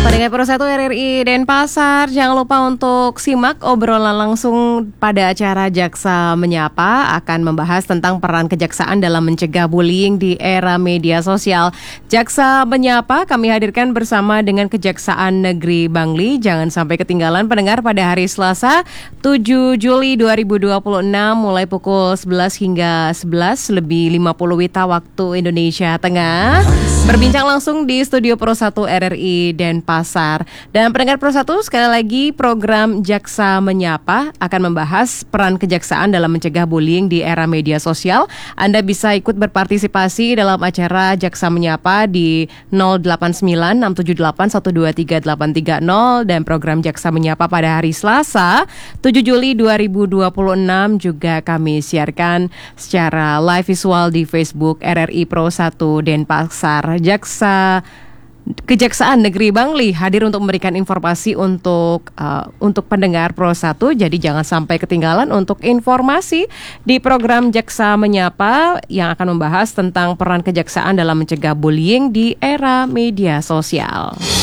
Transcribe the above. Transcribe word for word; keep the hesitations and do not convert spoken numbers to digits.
Pendengar Pro satu R R I Denpasar, jangan lupa untuk simak obrolan langsung pada acara Jaksa Menyapa akan membahas tentang peran kejaksaan dalam mencegah bullying di era media sosial. Jaksa Menyapa kami hadirkan bersama dengan Kejaksaan Negeri Bangli. Jangan sampai ketinggalan pendengar pada hari Selasa tujuh Juli dua ribu dua puluh enam mulai pukul sebelas hingga sebelas lebih lima puluh WITA waktu Indonesia Tengah. Berbincang langsung di studio Pro satu R R I Denpasar. Dan pendengar Pro satu, sekali lagi program Jaksa Menyapa akan membahas peran kejaksaan dalam mencegah bullying di era media sosial. Anda bisa ikut berpartisipasi dalam acara Jaksa Menyapa di nol delapan sembilan enam tujuh delapan satu dua tiga delapan tiga nol dan program Jaksa Menyapa pada hari Selasa tujuh Juli dua ribu dua puluh enam juga kami siarkan secara live visual di Facebook R R I Pro satu Denpasar. Jaksa Kejaksaan Negeri Bangli hadir untuk memberikan informasi untuk uh, untuk pendengar Pro satu. Jadi jangan sampai ketinggalan untuk informasi di program Jaksa Menyapa yang akan membahas tentang peran kejaksaan dalam mencegah bullying di era media sosial.